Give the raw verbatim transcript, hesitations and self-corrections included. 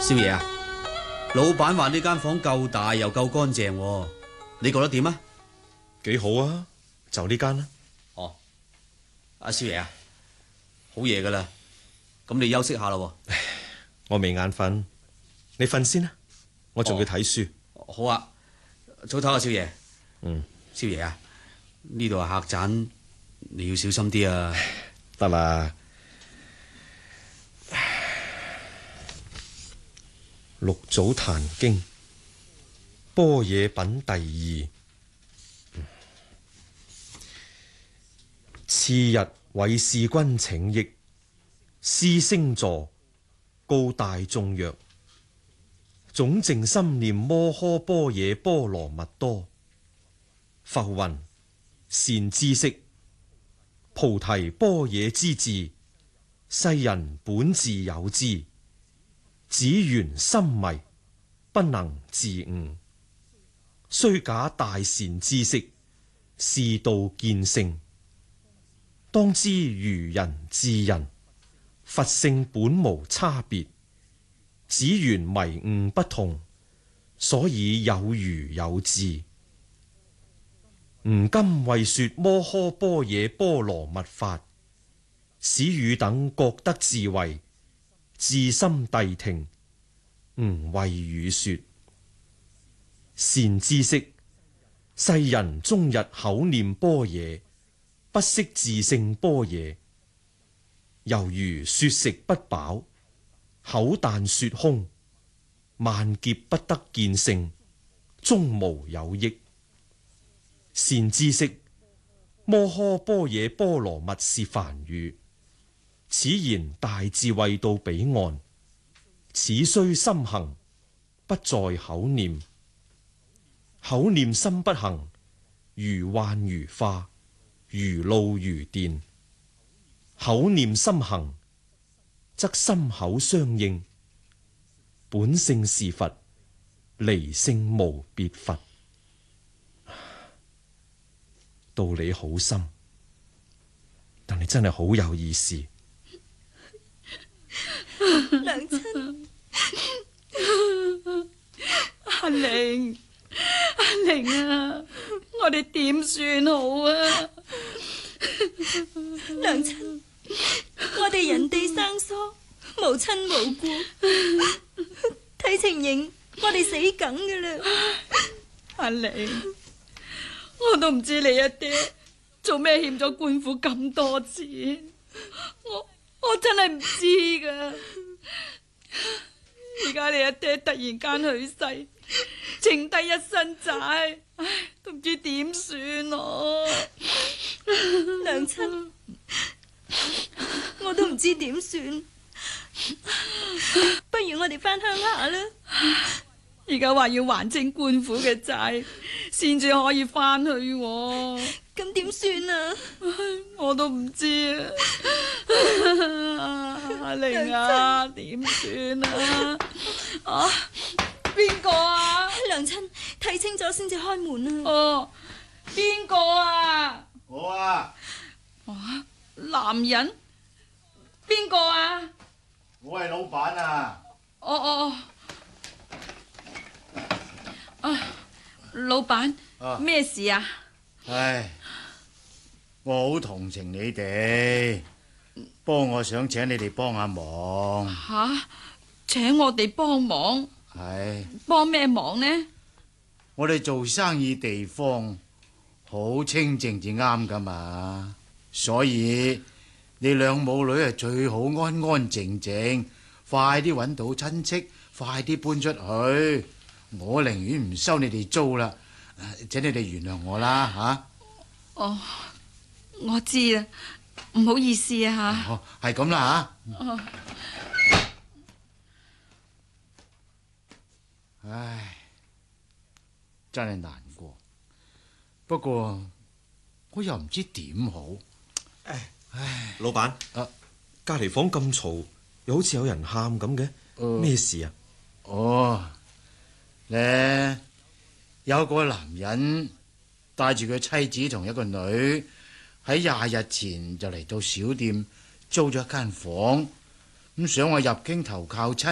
少爺啊，老闆話呢間房夠大又夠乾淨，你覺得點啊？ 幾好啊，就呢間啦。 哦，阿少爺啊，好夜噶啦，咁你休息下啦。 我未眼瞓，你瞓先啦，我仲要睇書。 哦。好啊，早唞啊，少爺。 嗯， 少爺啊，呢度係客棧，你要小心啲啊。 得啦。六祖壇經般若品第二。次日，韋使君請益，師升座，告大眾曰：總淨心念摩訶般若波羅蜜多。復云：善知識，菩提般若之智，世人本自有之，只緣心迷，不能自悟。雖假大善知識，是道見性。當知愚人智人，佛性本無差別，只緣迷悟不同，所以有愚有智。吾今為說摩訶般若波羅蜜法，使汝等覺得智慧，至心諦聽。吾為汝說。善知識，世人終日口念般若，不識自性般若，猶如說食不飽，口但說空，萬劫不得見性，終無有益。善知識，摩訶般若波羅蜜是梵語，此言大智慧到彼岸，此須心行，不在口念。口念心不行，如幻如化，如露如電。口念心行，則心口相應。本性是佛，離性無別佛。道理好深，但係真係好有意思。 娘親，阿玲，阿玲啊，我哋點算好啊？ 娘親，我哋人地生疏，無親無故，睇情形我哋死梗噶啦。 阿玲，我都唔知你阿爹做咩欠咗官府咁多錢，我我真係唔知噶。而家你阿爹突然間去世，剩低一身債，唉，都唔知點算咯。 娘親，我都唔知點算，不如我哋翻鄉下啦。 而家話要還清官府嘅債，先至可以翻去。 咁點算啊？ 我都唔知啊。阿玲啊，點算啊？啊，邊個啊？ 娘親，睇清楚先至開門啊！ 哦，邊個啊？ 我啊。 哇，男人？邊個啊？ 我係老闆啊。 哦哦哦。啊，老闆，咩事啊？ 唉，我好同情你哋，不過我想請你哋幫下忙。 吓？請我哋幫忙？ 係。 幫咩忙呢？ 我哋做生意地方好清靜至啱噶嘛，所以你兩母女係最好安安靜靜，快啲揾到親戚，快啲搬出去。我寧願唔收你哋租啦，請你哋原諒我啦吓。啊、 哦，我知啦，唔好意思啊吓。 哦，係咁啦吓。 哦、 唉，真係難過，不過我又唔知點好。 唉， 唉， 老闆，啊，隔籬房咁嘈，又好似有人喊咁嘅，咩、呃、事啊？ 哦。咧，有個男人帶住佢妻子同一個女喺廿日前就嚟到小店租咗一間房，咁想話入京投靠親。